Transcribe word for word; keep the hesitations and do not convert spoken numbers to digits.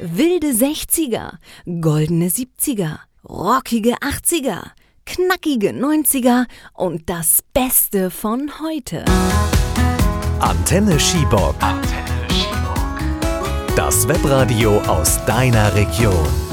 Wilde sechziger, goldene siebziger, rockige achtziger, knackige neunziger und das Beste von heute. Antenne Schiebock. Antenne Schiebock. Das Webradio aus deiner Region.